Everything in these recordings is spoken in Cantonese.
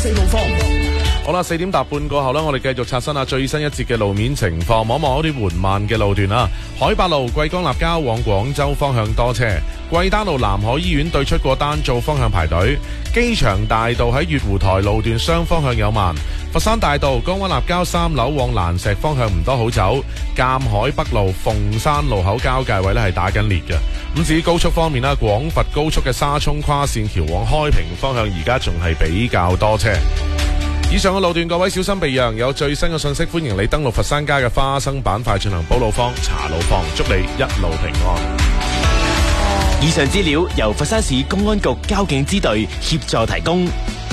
路況。 好啦，4點搭半過後呢，我哋繼續刷新下最新一節嘅路面情況，望一望嗰啲緩慢嘅路段啦。海八路桂江立交往廣州方向多車，桂丹路南海醫院對出過單造方向排隊，機場大道喺月湖台路段雙方向有慢，佛山大道江灣立交3樓往蘭石方向唔多好走，鑑海北路鳳山路口交界位呢係打緊裂嘅。咁至於高速方面啦，廣佛高速嘅沙涌跨線橋往開平方向而家仲係比較多車。以上嘅路段各位小心避讓，有最新嘅信息歡迎你登錄佛山街嘅花生板塊進行補路況、查路況，祝你一路平安。 以上資料由佛山市公安局交警支隊協助提供。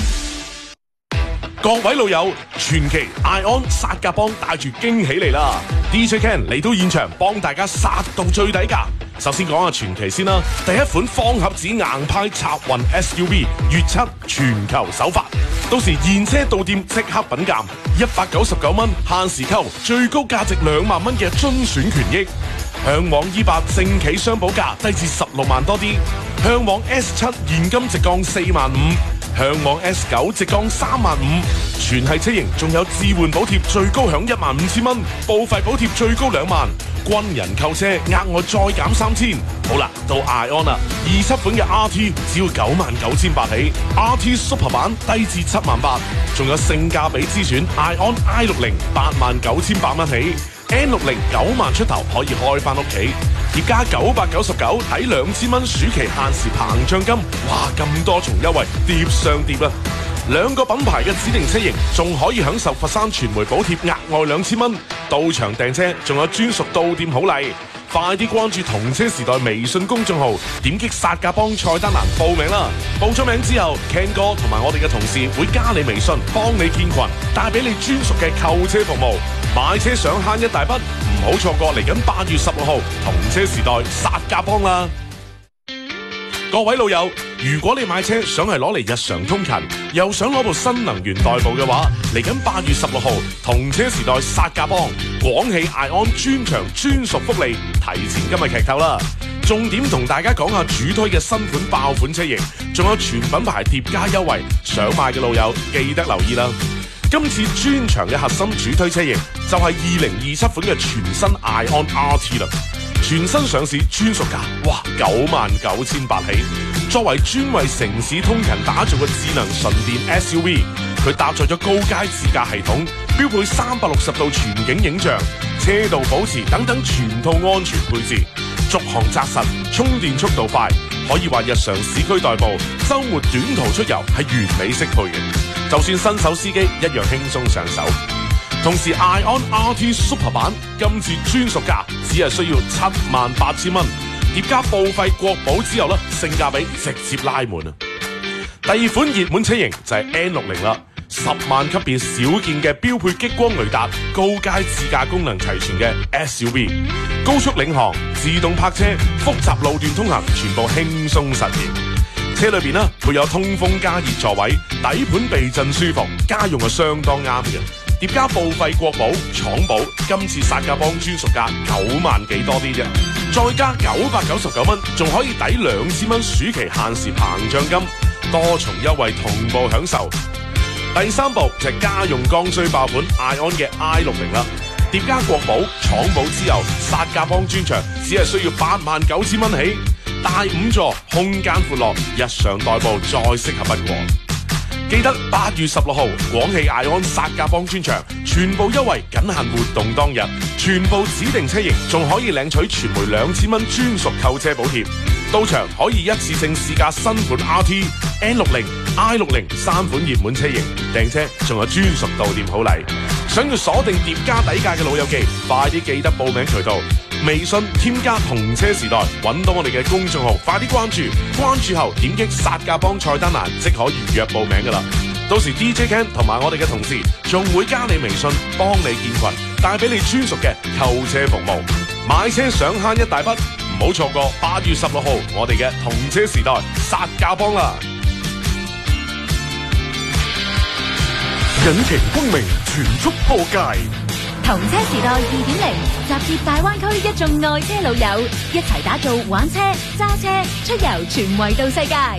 各位老友，傳奇艾安殺價幫帶住驚喜嚟啦 ！DJ Ken 嚟到現場幫大家殺到最底價。首先講下傳奇先啦，第一款方盒子硬派插運 SUV 粵7全球首發，到時現車到店即刻品鑑，199蚊限時購，最高價值2萬蚊嘅臻選權益。向往E8正企雙保價低至16萬多啲，向往 S7 現金直降4萬5，向往 S9 直降3萬5，全系車型仲有置換補貼最高享15000蚊，報廢補貼最高2萬，軍人購車額外再減3000。好啦，到艾安啦，27款嘅 RT 只要99800起 ，RT Super 版低至7萬8，仲有性價比之選艾安 I60 89800蚊起。N60 9萬出頭可以開翻屋企，疊加999抵2000蚊暑期限時膨脹金，哇！咁多重優惠，疊上疊啊！2個品牌嘅指定車型，仲可以享受佛山傳媒補貼額外2000蚊，到場訂車仲有專屬到店好禮。快啲關注同車時代微信公眾號，點擊殺價幫菜單欄報名啦！報咗名之後 ，Ken 哥同埋我哋嘅同事會加你微信，幫你建群，帶俾你專屬嘅購車服務。買車想慳一大筆，唔好錯過嚟緊8月16號同車時代殺價幫啦！各位老友，如果你買車想係攞嚟日常通勤，又想攞部新能源代步嘅話，嚟緊8月16號同車時代殺價幫，廣汽艾安專場專屬福利，提前今日劇透啦！重點同大家講下主推嘅新款爆款車型，仲有全品牌疊加優惠，想買嘅老友記得留意啦！今次專場嘅核心主推車型就係2027款嘅全新艾安 RT 啦，全新上市專屬價，哇，99800起。作為專為城市通勤打造嘅智能純電 SUV， 佢搭載咗高階自駕系統，標配360度全景影像、車道保持等等全套安全配置，續航紮實，充電速度快，可以話日常市區代步、週末短途出遊係完美適配嘅。就算新手司機一樣輕鬆上手。同時艾安 RT Super 版今次專屬價只係需要78000蚊，疊加報廢國保之後性價比直接拉滿啊！第二款熱門車型就係 N60 啦，10萬級別少見嘅標配激光雷達、高階自駕功能齊全嘅 SUV， 高速領航、自動泊車、複雜路段通行全部輕鬆實現。車裏邊配有通風加熱座位，底盤避震舒服，家用係相當啱嘅。疊加報廢國保、廠保，今次殺價幫專屬價9萬幾多啲啫，再加999蚊，仲可以抵2000蚊暑期限時膨脹金，多重優惠同步享受。第三部就係家用剛需爆款艾安嘅 I60 啦，疊加國保、廠保之後，殺價幫專場只係需要89000蚊起。大5座，空間闊落，日常代步再適合不過。記得8月16號，廣汽艾安殺價幫專場，全部優惠僅限活動當日，全部指定車型仲可以領取傳媒2000蚊專屬購車補貼。到場可以一次性試駕新款 RT、N60、I60 3款熱門車型，訂車仲有專屬到店好禮。想要鎖定疊加底價嘅老友記，快啲記得報名渠道。微信添加同車時代，揾到我哋嘅公眾號，快啲關注，關注後點擊殺價幫菜單欄即可預約報名噶啦。到時 DJ Ken 同埋我哋嘅同事仲會加你微信，幫你建群，帶俾你專屬嘅購車服務。買車想慳一大筆，唔好錯過8月16號我哋嘅同車時代殺價幫啦！ 引擎光明全速破界， 同車時代2.0，集結大灣區一眾愛車老友，一齊打造玩車、揸車、出遊全維度世界。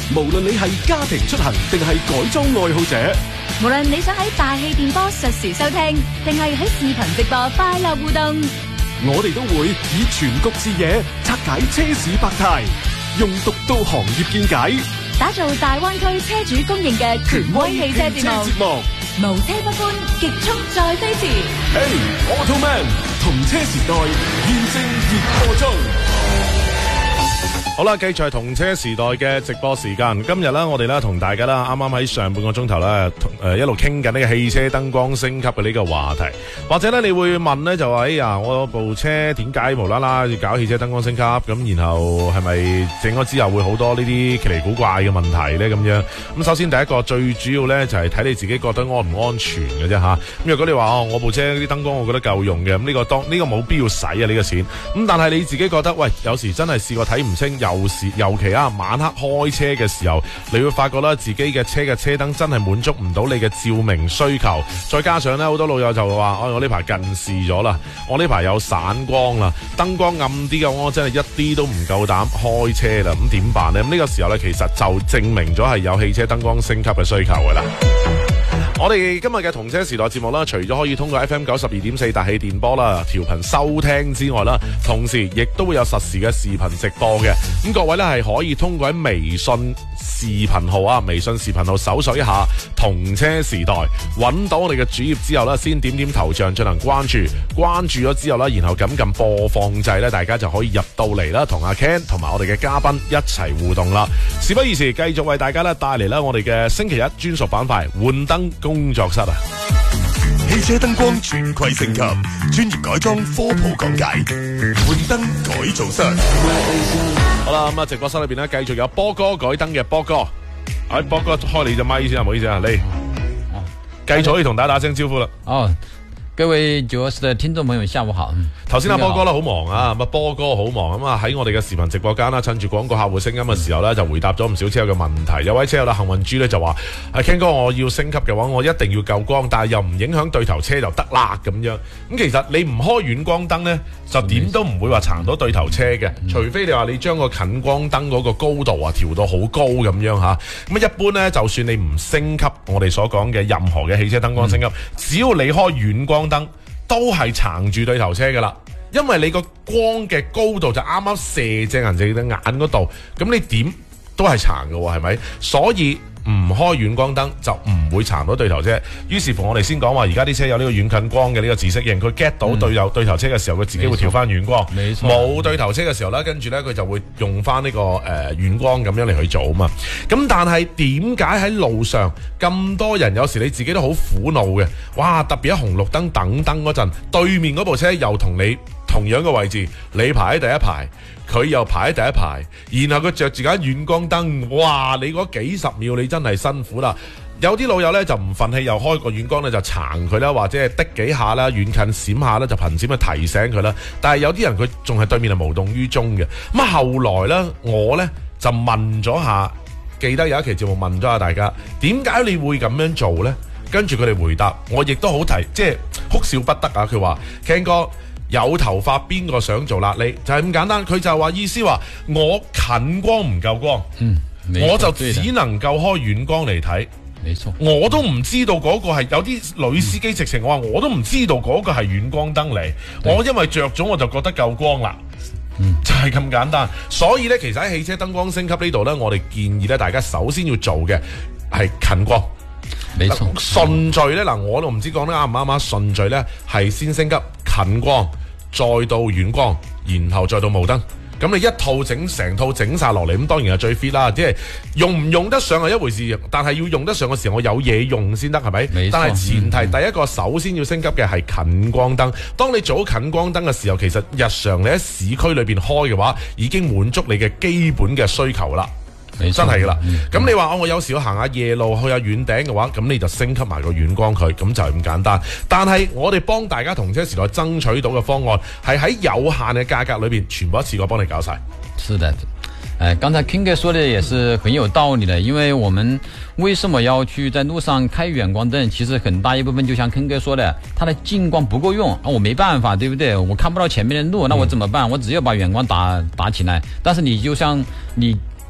無論你係家庭出行定係改裝愛好者， 無論你想喺大氣電波實時收聽，定係喺視頻直播快樂互動， 我哋都會以全局視野拆解車市百態，用獨到行業見解， 打造大灣區車主公認嘅權威汽車節目，無車不歡，極速再飛馳。 Hey，Automan， 同車時代現正熱播中。 好啦，繼續係同車時代嘅直播時間。今日咧，我哋咧同大家啦，啱啱喺上半個鐘頭咧，一路傾緊呢個汽車燈光升級嘅呢個話題。或者咧，你會問咧，就話哎呀，我部車點解無啦啦要搞汽車燈光升級？咁然後係咪整咗之後會好多呢啲奇離古怪嘅問題咧？咁樣咁，首先第一個最主要咧就係睇你自己覺得安唔安全嘅啫吓。咁如果你話我部車啲燈光我覺得夠用嘅，咁呢個冇必要使啊呢個錢。咁但係你自己覺得喂，有時真係試過睇唔清。尤其晚黑開車嘅時候，你會發覺啦，自己嘅車燈真係滿足唔到你嘅照明需求。再加上咧，好多老友就話：我呢排近視咗啦，我呢排有散光啦，燈光暗啲嘅我真係一啲都唔夠膽開車啦。咁點辦呢？咁呢個時候咧，其實就證明咗係有汽車燈光升級嘅需求噶啦。我哋今日嘅同車時代節目啦，除咗可以通過 FM 92.4大氣電波啦調頻收聽之外啦，同時亦都會有實時嘅視頻直播嘅。咁各位咧係可以通過喺微信視頻號啊，微信視頻號搜索一下同車時代，揾到我哋嘅主頁之後咧，先點點頭像進行關注，關注咗之後咧，然後撳播放掣咧，大家就可以入到嚟啦，同阿 Ken 同埋我哋嘅嘉賓一齊互動啦。事不宜遲，繼續為大家咧帶嚟啦我哋嘅星期一專屬板塊換燈工作室啊！ 汽車燈光全季升級，專業改裝科普講解，換燈改造室。 好啦，咁直播室裏邊咧，繼續有波哥改燈嘅波哥。波哥開你隻咪先啊，唔好意思啊，你繼續可以同大家打聲招呼啦。 各位924的聽眾朋友，下午好。 頭先阿波哥啦好忙啊，咁波哥好忙咁啊，喺我哋嘅視頻直播間啦，趁住廣告客戶聲音嘅時候咧，就回答咗唔少車友嘅問題。有位車友啦，幸運豬咧就話：Ken 哥，我要升級嘅話，我一定要夠光，但係又唔影響對頭車就得啦咁樣。咁其實你唔開遠光燈咧，就點都唔會話撐到對頭車嘅，除非你話你將個近光燈嗰個高度啊調到好高咁樣吓。咁一般咧，就算你唔升級我哋所講嘅任何嘅汽車燈光升級，只要你開遠光燈都係撐住對頭車噶啦，因為你個光嘅高度就啱啱射正人哋嘅眼嗰度，咁你點都係撐嘅，係咪？所以唔開遠光燈就唔會撐到對頭車。於是乎我哋先講話，而家啲車有呢個遠近光嘅呢個自適應，佢 get 到對頭車嘅時候，佢自己會調翻遠光。冇對頭車嘅時候咧，跟住咧佢就會用翻呢個遠光咁樣嚟去做啊嘛。咁但係點解喺路上咁多人，有時你自己都好苦惱嘅？哇！特別喺紅綠燈等燈嗰陣，對面嗰部車又同你同樣嘅位置，你排喺第一排，佢又排喺第一排，然後佢着住間遠光燈，哇！你嗰幾十秒你真係辛苦啦。有啲老友咧就唔忿氣，又開個遠光咧就撐佢啦，或者係滴幾下啦，遠近閃下啦，就頻閃去提醒佢啦。但係有啲人佢仲係對面係無動於衷嘅。咁後來咧，我咧就問咗下，記得有一期節目問咗下大家，點解你會咁樣做咧？跟住佢哋回答，我亦都好即係哭笑不得啊！佢話 Ken 哥，有頭髮邊個想做瘌痢？就係咁簡單。佢就話意思話我近光唔夠光，我就只能夠開遠光嚟睇。我都唔知道嗰個係，有啲女司機直情我話我都唔知道嗰個係遠光燈嚟。我因為着咗我就覺得夠光啦。就係咁簡單。所以咧，其實喺汽車燈光升級呢度咧，我哋建議咧，大家首先要做嘅係近光。順序咧，我都唔知講得啱唔啱啊。順序咧係先升級近光，再到遠光，然後再到霧燈。咁你一套成套整晒落嚟，咁當然係最 fit 啦。即係用唔用得上係一回事，但係要用得上嘅時候，我有嘢用先得，係咪？但係前提第一個首先要升級嘅係近光燈。當你做近光燈嘅時候，其實日常你喺市區裏邊開嘅話，已經滿足你嘅基本嘅需求啦。真係噶啦，咁你話我有時要行下夜路去下遠頂嘅話，咁你就升級埋個遠光佢，咁就係咁簡單。但係我哋幫大家同車時代爭取到嘅方案，係喺有限嘅價格裏邊，全部一次過幫你搞晒。 是的，剛才 King 哥說的也是很有道理的，因為我們為什麼要去在路上開遠光燈？其實很大一部分就像 King 哥說的，它的近光不夠用，我沒辦法，對不對？我看不到前面的路，那我怎麼辦？我只有把遠光打起來。但是你就像你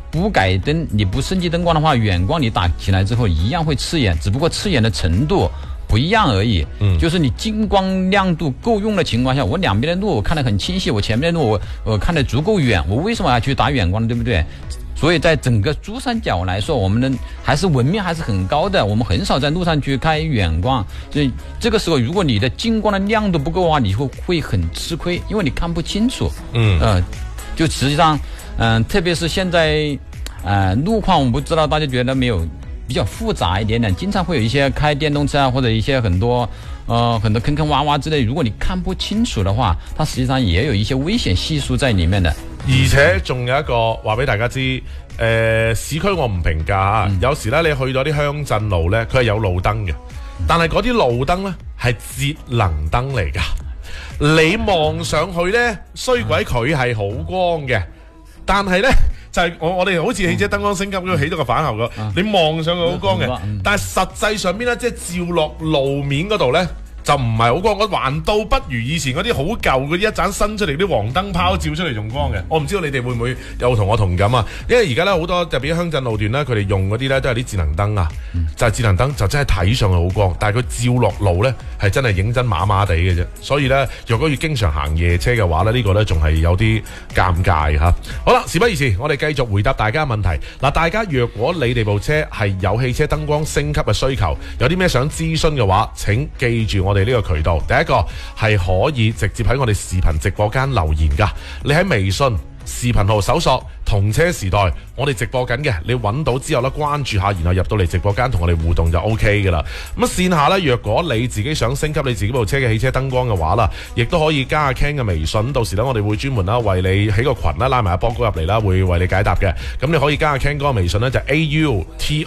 不改灯，你不升级灯光的话，远光你打起来之后一样会刺眼，只不过刺眼的程度不一样而已。就是你近光亮度够用的情况下，我两边的路我看得很清晰，我前面的路我看得足够远，我为什么要去打远光呢？对不对？所以在整个珠三角来说，我们的还是文明还是很高的，我们很少在路上去开远光，所以这个时候如果你的近光的亮度不够的话，你会很吃亏，因为你看不清楚。就实际上特别是现在路况，我不知道大家觉得没有比较复杂一点点，经常会有一些开电动车啊，或者一些很多坑坑洼洼之类，如果你看不清楚的话，它实际上也有一些危險係數在裏面的。 而且仲有一個話俾大家知，市區我唔評價有時咧你去到啲鄉鎮路咧，佢係有路燈嘅，但係嗰啲路燈咧係節能燈嚟㗎。你望上去咧，衰鬼佢係好光嘅，但係咧就係我哋好似汽車燈光升級咁起咗個反效果，你望上去好光嘅，但係實際上邊咧即係照落路面嗰度咧。就唔係好光，我還倒不如以前嗰啲好舊嗰啲一盞伸出嚟啲黃燈泡照出嚟仲光嘅。我唔知道你哋會唔會有同我同感啊？因為而家咧好多特別鄉鎮路段咧，佢哋用嗰啲咧都係啲智能燈啊，就係智能燈就真係睇上去好光，但係佢照落路咧係真係認真麻麻地嘅啫。所以咧，若果要經常行夜車嘅話咧，呢個咧仲係有啲尷尬嚇。好啦，事不宜遲，我哋繼續回答大家嘅問題。嗱，大家若果你哋部車係有汽車燈光升級嘅需求，有啲咩想諮詢嘅話，請記住我哋呢個渠道。第一個係可以直接喺我哋視頻直播間留言㗎，你喺微信視頻號搜索同車時代，我哋直播緊嘅，你揾到之後咧關注下，然後入到嚟直播間同我哋互動就 OK 㗎啦。咁線下咧，若果你自己想升級你自己部車嘅汽車燈光嘅話啦，亦都可以加阿 Ken 嘅微信，到時咧我哋會專門啦為你起個群啦，拉埋阿波哥入嚟啦，會為你解答嘅。咁你可以加阿 Ken 嗰個微信咧就係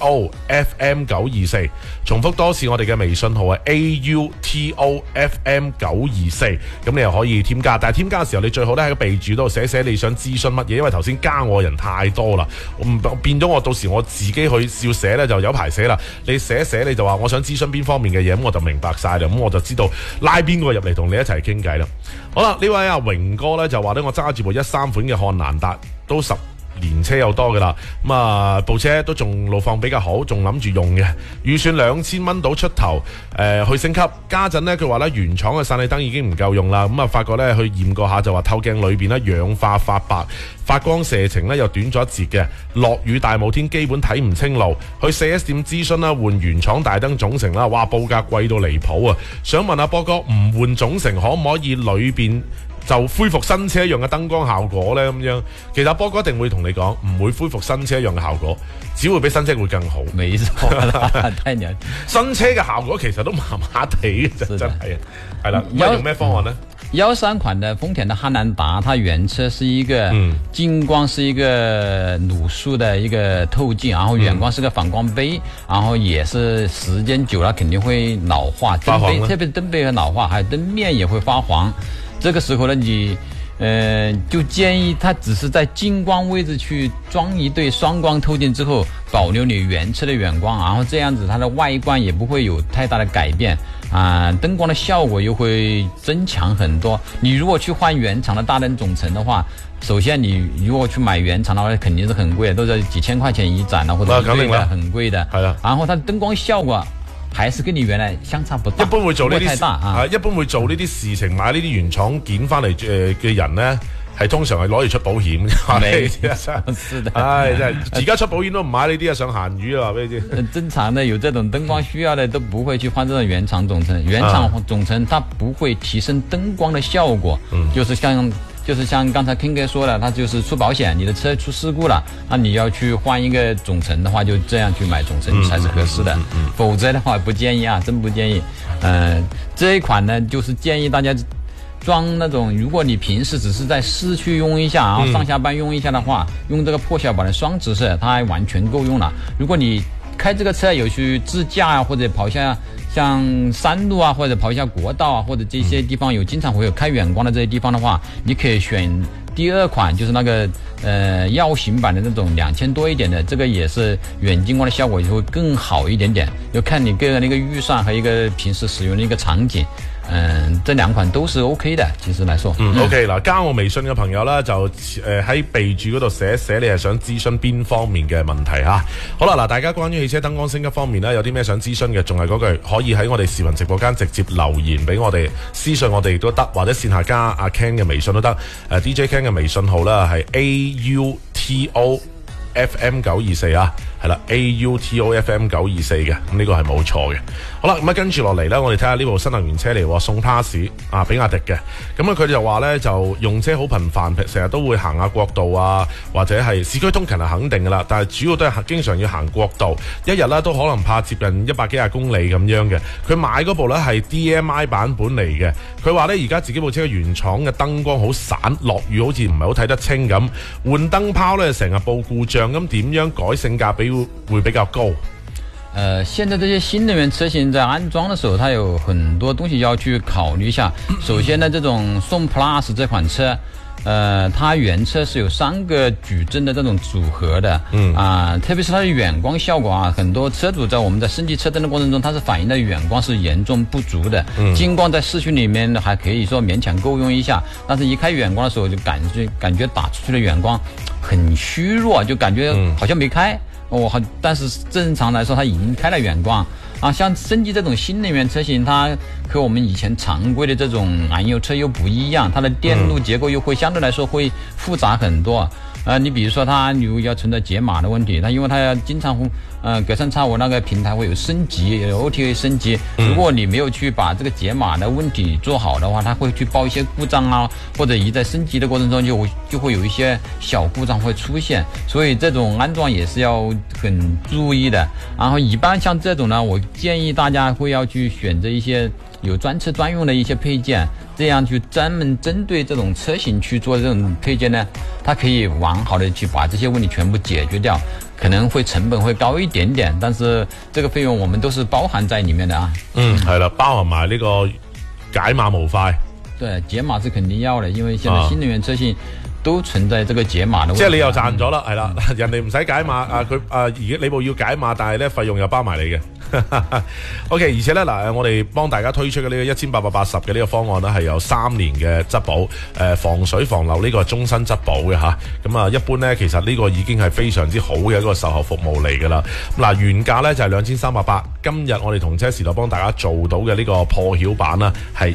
AUTOFM924，重複多次我哋嘅微信號係 AUTOFM924，咁你又可以添加，但係添加嘅時候你最好咧喺個備註度寫你想諮詢乜嘢，因為頭先加我人太多啦，變咗我到時我自己去要寫咧就有排寫啦。你寫你就話我想諮詢邊方面嘅嘢，咁我就明白晒啦，咁我就知道拉邊個入嚟同你一齊傾偈啦。好啦，呢位阿榮哥咧就話咧我揸住部13款嘅漢蘭達都10年車有多噶啦，部車都仲路況比較好，仲諗住用嘅，預算2000蚊到出頭，去升級。家陣呢，佢話咧原廠嘅散氣燈已經唔夠用啦，發覺咧去驗過下就話透鏡裏邊咧氧化發白，發光射程咧又短咗一截嘅，落雨大霧天基本睇唔清路。去 4S 店諮詢啦，換原廠大燈總成啦，哇報價貴到離譜啊！想問阿波哥，唔換總成可唔可以裏邊就恢復新車一樣嘅燈光效果呢？咁樣其實波哥一定會同你講，唔會恢復新車一樣嘅效果，只會比新車會更好。 沒錯啦，太娘！ 新車嘅效果其實都麻麻地嘅，真係係啦。咁用咩方案呢 ？13款的豐田的漢蘭達，它原車是一個近光是一個鹵素的一個透鏡，然後遠光是個反光杯，然後也是時間久了肯定會老化，燈杯特別燈杯會老化，還有燈面也會發黃。這個時候呢，你就建議它只是在近光位置去裝一對雙光透鏡之後，保留你原車的遠光，然後這樣子它的外觀也不會有太大的改變燈光的效果又會增強很多。你如果去換原廠的大燈總成的話，首先你如果去買原廠的話肯定是很貴的，都是幾千塊錢一盞的，或者一對的很貴的。然後它的燈光效果還是跟你原來相差不大， 一般會做呢啲一般會做呢啲事情，買呢啲原廠件翻嚟嘅人呢，係通常係攞嚟出保險。 是的， 真係而家出保險都唔買呢啲啊，上鹹魚啊，話俾你知。 正常的有這種燈光需要的都不會去換這種原廠總成，原廠總成它不會提升燈光的效果，就是像剛才 King 哥說的，他就是出保險，你的車出事故了，那你要去換一個總成的話，就這樣去買總成才是合適的，否則的話不建議啊，真不建議。這一款呢，就是建議大家裝那種，如果你平時只是在市區用一下，然後上下班用一下的話，用這個破小版的雙直色，它還完全夠用了。如果你開這個車有去自駕啊，或者跑一下像山路啊，或者跑一下國道啊，或者這些地方有經常會有開遠光的這些地方的話，你可以選第二款，就是那個耀行版的那種2000多一點的，這個也是遠近光的效果就會更好一點點，就看你個人的一個預算和一個平時使用的一個場景。 这2款都是 OK 的，其實來說。 OK 嗱，加我微信嘅朋友咧就喺備註嗰度寫你係想諮詢邊方面嘅問題嚇。好啦嗱，大家關於汽車燈光升級方面咧有啲咩想諮詢嘅，仲係嗰句可以喺我哋視頻直播間直接留言俾我哋，私信我哋都得，或者線下加阿 Ken 嘅微信都得。DJ Ken 嘅微信號啦係 AUTOFM924啊。係啦 ，AUTOFM924嘅，咁呢個係冇錯嘅。好啦，咁啊跟住落嚟呢，我哋睇下呢部新能源車嚟送 pass 啊，比亞迪嘅。咁啊佢哋就話呢，就用車好頻繁，成日都會行下國道啊，或者係市區通勤係肯定噶啦。但係主要都係經常要行國道，一日呢都可能怕接近100幾廿公里咁樣嘅。佢買嗰部呢係 DMI 版本嚟嘅。佢話呢，而家自己部車原廠嘅燈光好散，落雨好似唔係好睇得清咁。換燈泡呢成日報故障，咁點樣改性價比會比較高？ 現在這些新能源車型在安裝的時候，它有很多東西要去考慮一下。首先呢，這種宋 Plus 這款車，它原車是有3個矩陣的這種組合的，特別是它的遠光效果啊，很多車主在我們在升級車燈的過程中，它是反映的遠光是嚴重不足的。金光在市區裡面還可以說勉強夠用一下，但是一開遠光的時候就感覺打出去的遠光很虛弱，就感覺好像沒開。但是正常來說，它已經開了遠光啊。像升級這種新能源車型，它和我們以前常規的這種燃油車又不一樣，它的電路結構又會相對來說會複雜很多。你比如說它如果要存在解碼的問題，它因為它要經常隔三差五那個平台會有升級，有 OTA 升級。如果你沒有去把這個解碼的問題做好的話，它會去報一些故障啊，或者一在升級的過程中就會有一些小故障會出現，所以這種安裝也是要很注意的。然後一般像這種呢，我建議大家會要去選擇一些有專車專用的一些配件，這樣去專門針對這種車型去做這種配件呢，它可以完好的去把這些問題全部解決掉。可能會成本會高一點點，但是這個費用我們都是包含在裡面的啊。 係啦，包含埋呢個解碼模塊。 對，解碼是肯定要的，因為現在新能源車型都存在這個解碼的問題。即係你又賺咗啦，係啦，人哋唔使解碼而家你部要解碼，但係咧費用又包埋你嘅。OK， 而且咧嗱，我哋幫大家推出嘅呢個1880嘅呢個方案咧，係有3年嘅質保，防水防漏呢個終身質保嘅吓。咁啊，一般咧其實呢個已經係非常之好嘅一個售後服務嚟噶啦。嗱，原價咧就係2380，今日我哋同車時代幫大家做到嘅呢個破曉版啦，係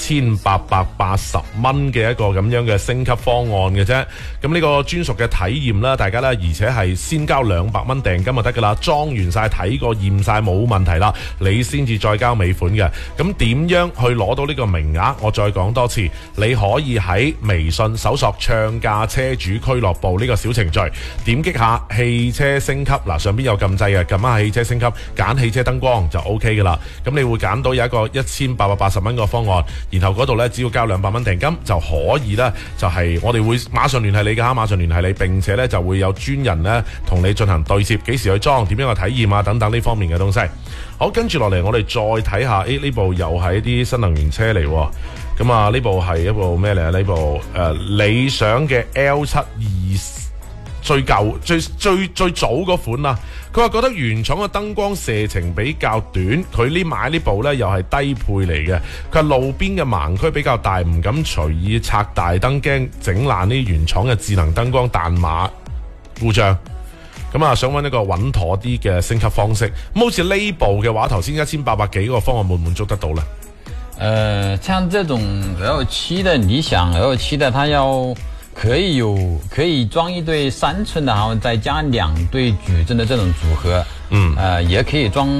1880蚊嘅一個咁樣嘅升級方案嘅啫。咁呢個專屬嘅體驗啦，大家咧而且係先交200蚊訂金就得噶啦，裝完晒睇過驗晒冇問題啦，你先至再交尾款嘅。咁點樣去攞到呢個名額？我再講多次，你可以喺微信搜索唱價車主俱樂部呢個小程序，點擊下汽車升級，嗱上邊有撳掣嘅，撳下汽車升級，揀汽車燈光就 OK 噶啦。咁你會揀到有一個1880蚊個方案，然後嗰度呢，只要交200蚊訂金就可以呢，就係我哋會馬上聯繫你嘅，馬上聯繫你，並且呢就會有專人呢同你進行對接，幾時去裝，點樣嘅體驗啊等等呢方面嘅東西。好，跟住落嚟我哋再睇下，呢部又係一啲新能源車嚟，咁啊呢部係一部咩嚟啊？呢部理想嘅 L72 最舊最早嗰款啦。佢話覺得原廠嘅燈光射程比較短，佢買呢部呢又係低配嚟嘅。佢話路邊嘅盲區比較大，唔敢隨意拆大燈，驚整爛呢原廠嘅智能燈光彈碼故障。咁啊，想揾一個穩妥啲嘅升級方式。咁好似呢部嘅話，頭先1800幾個方案滿唔滿足得到呢？ 像這種 L7 的理想 L7 的，它可以裝一對3寸的，然後再加2對矩陣的這種組合。也可以裝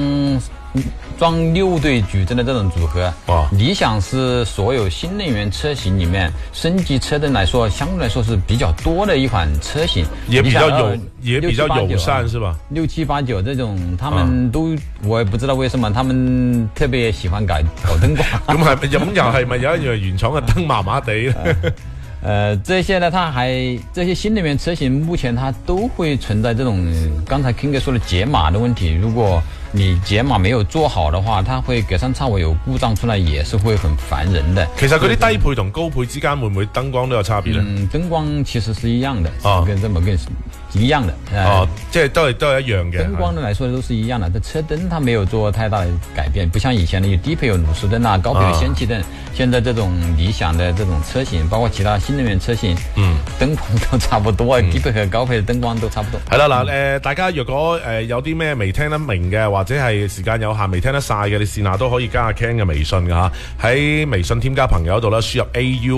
6對矩陣的這種組合。理想是所有新能源車型裡面升級車燈來說，相對來說是比較多的一款車型，也比較友善，是吧？6、7、8、9這種，他們都我也不知道為什麼，他們特別喜歡搞燈光。咁又係咪有一樣原廠嘅燈麻麻地？ 這些呢，這些新能源車型目前它都會存在這種剛才 King 哥說的解碼的問題。如果你解碼沒有做好的話，它會隔三差五有故障出來，也是會很煩人的。 其實嗰啲低配同高配之間會唔會燈光都有差別呢？ 燈光其實是一樣的，跟這麼跟一样的。 即係都係一樣嘅。 燈光的來說都是一樣的，這車燈它沒有做太大的改變，不像以前的有低配有鹵斯燈啊，高配有氙氣燈。現在這種理想的這種車型，包括其他新能源車型，燈光都差不多，低配和高配的燈光都差不多。 係啦嗱，大家若果有啲咩未聽得明嘅，或者係時間有限未聽得晒嘅，你試下都可以加下 Ken 嘅微信㗎嚇。喺微信添加朋友度咧，輸入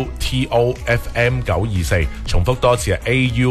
AUTOFM924，重複多次係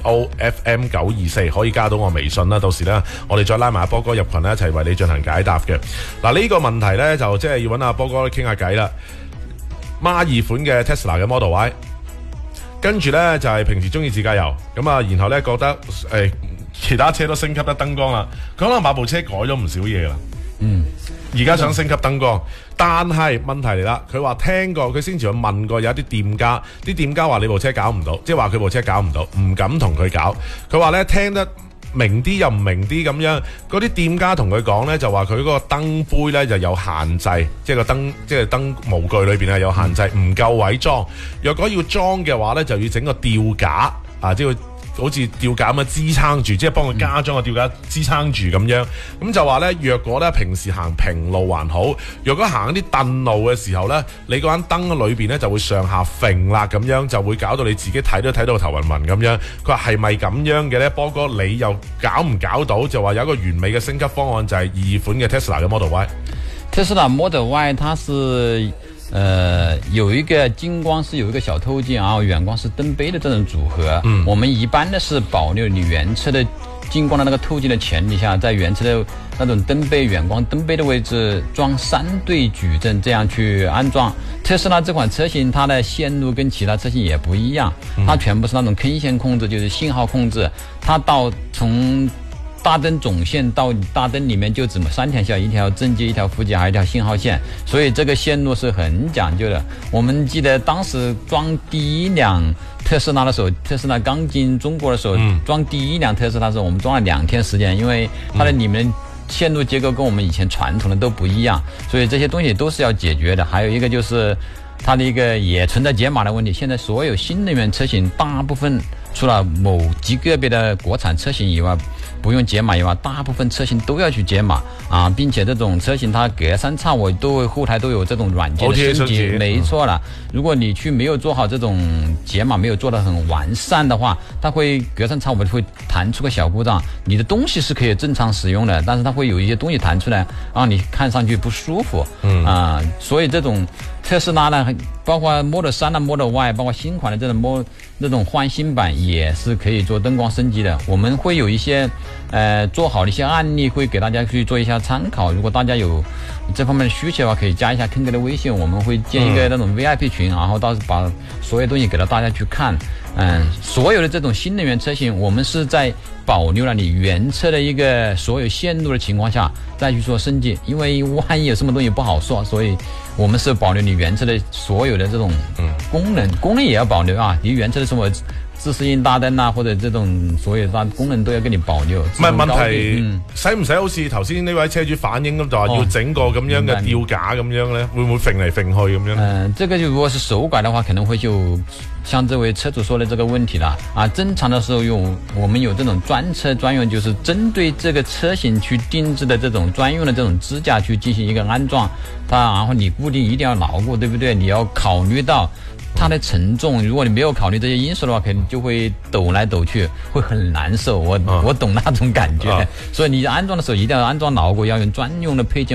AUTOFM924，可以加到我微信啦。到時咧，我哋再拉埋阿波哥入群咧，一齊為你進行解答嘅。嗱，呢個問題咧就即係要揾阿波哥傾下偈啦。孖2款嘅 Tesla 嘅 Model Y， 跟住咧就係平時中意自駕遊，咁啊，然後咧覺得其他車都升級得燈光啦，佢可能買部車改咗唔少嘢啦。而家想升級燈光，但係問題嚟啦，佢話聽過，佢先前去問過有一啲店家，啲店家話你部車搞唔到，即係話佢部車搞唔到，唔敢同佢搞。佢話咧聽得明啲又唔明啲咁樣，嗰啲店家同佢講呢，就話佢嗰個燈杯呢就有限制，即係個燈，即係燈模具裏邊係有限制，唔夠位裝。若果要裝嘅話呢，就要整個吊架啊，即係好似吊架咁樣支撐住，即係幫佢加裝個吊架支撐住咁樣。咁就話呢，若果呢平時行平路還好，若果行一啲燉路嘅時候呢，你嗰盞燈裏邊呢就會上下揈啦，咁樣就會搞到你自己睇都睇到頭暈暈咁樣。佢話係咪咁樣嘅呢？波哥你又搞唔搞到？就話有一個完美嘅升級方案，就係2款嘅 Tesla 嘅 Model Y。Tesla Model Y 它是有一個近光是有一個小透鏡，然後遠光是燈杯的這種組合。我們一般的是保留你原車的近光的那個透鏡的前提下，在原車的那種燈杯遠光燈杯的位置裝3對矩陣，這樣去安裝。特斯拉這款車型它的線路跟其他車型也不一樣，它全部是那種坑線控制，就是信號控制。它到從大燈總線到大燈裡面就只3條線，一條正接，一條負接，還有一條信號線，所以這個線路是很講究的。我們記得當時裝第一輛特斯拉的時候，特斯拉剛進中國的時候，裝第一輛特斯拉的時候，我們裝了2天時間，因為它的裡面線路結構跟我們以前傳統的都不一樣，所以這些東西都是要解決的。還有一個就是它的一個也存在解碼的問題，現在所有新能源車型大部分除了某極個別的國產車型以外，不用解碼以外，大部分車型都要去解碼啊，並且這種車型它隔三差五都會後台都有這種軟件的升級，沒錯了。如果你去沒有做好這種解碼，沒有做得很完善的話，它會隔三差五會彈出個小故障。你的東西是可以正常使用的，但是它會有一些東西彈出來，讓你看上去不舒服。所以這種特斯拉呢，包括 Model 3啊 Model Y， 包括新款的這種換新版也是可以做燈光升級的。我們會有一些做好的一些案例，會給大家去做一下參考。如果大家有這方面的需求的話，可以加一下 Ken 哥的微信，我們會建一個那種 VIP 群，然後到時把所有東西給到大家去看。所有的這種新能源車型，我們是在保留了你原車的一個所有線路的情況下再去做升級，因為萬一有什麼東西不好說，所以我們是保留你原車的所有的這種功能也要保留啊，你原車的什麼自適應大燈啊，或者這種所有的功能都要給你保留。 唔係問題，使唔使好似頭先呢位車主反映咁，就話要整個咁樣嘅吊架咁樣呢？會唔會揈嚟揈去咁樣？ 這個就如果是手改的話，可能會就像這位車主說的這個問題了啊。正常的時候我們有這種專車專用，就是針對這個車型去定制的這種專用的這種支架去進行一個安裝。然後你固定一定要牢固，對不對？你要考慮到它的承重，如果你沒有考慮這些因素的話，肯定就會抖來抖去，會很難受。我懂那種感覺，所以你安裝的時候一定要安裝牢固，要用專用的配件。